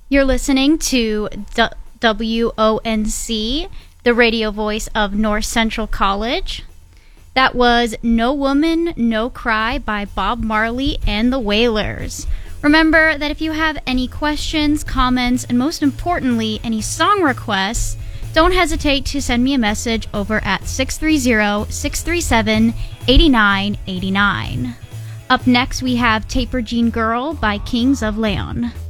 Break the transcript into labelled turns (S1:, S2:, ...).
S1: You're listening to WONC, the radio voice of North Central College. That was No Woman, No Cry by Bob Marley and the Wailers. Remember that if you have any questions, comments, and most importantly, any song requests, don't hesitate to send me a message over at 630-637-8989. Up next, we have Taper Jean Girl by Kings of Leon.